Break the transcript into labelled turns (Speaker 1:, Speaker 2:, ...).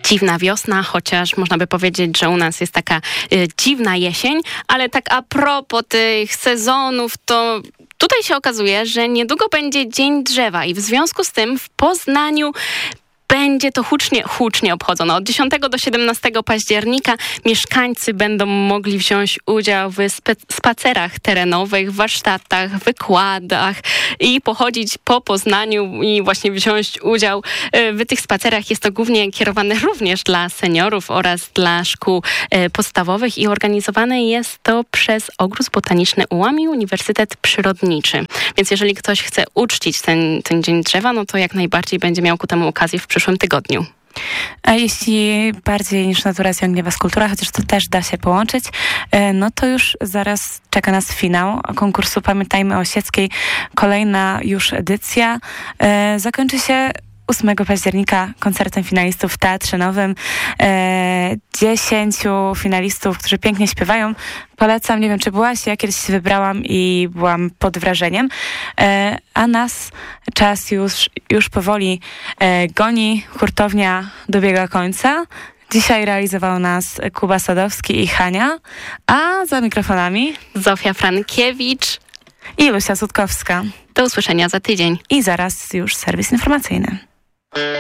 Speaker 1: dziwna wiosna, chociaż można by powiedzieć, że u nas jest taka dziwna jesień, ale tak a propos tych sezonów, to tutaj się okazuje, że niedługo będzie Dzień Drzewa i w związku z tym w Poznaniu będzie to hucznie obchodzone. Od 10 do 17 października mieszkańcy będą mogli wziąć udział w spacerach terenowych, warsztatach, wykładach i pochodzić po Poznaniu i właśnie wziąć udział w tych spacerach. Jest to głównie kierowane również dla seniorów oraz dla szkół podstawowych i organizowane jest to przez Ogród Botaniczny UAM i Uniwersytet Przyrodniczy. Więc jeżeli ktoś chce uczcić ten Dzień Drzewa, no to jak najbardziej będzie miał ku temu okazję w przyszłym tygodniu.
Speaker 2: A jeśli bardziej niż natura ciągnie was kultura, chociaż to też da się połączyć, no to już zaraz czeka nas finał konkursu Pamiętajmy Osieckiej. Kolejna już edycja zakończy się 8 października koncertem finalistów w Teatrze Nowym. 10 finalistów, którzy pięknie śpiewają. Polecam, nie wiem czy byłaś, ja kiedyś się wybrałam i byłam pod wrażeniem. A nas czas już powoli goni. Hurtownia dobiega końca. Dzisiaj realizował nas Kuba Sadowski i Hania, a za mikrofonami
Speaker 1: Zofia Frankiewicz
Speaker 2: i Lucia Sutkowska.
Speaker 1: Do usłyszenia za tydzień.
Speaker 2: I zaraz już serwis informacyjny.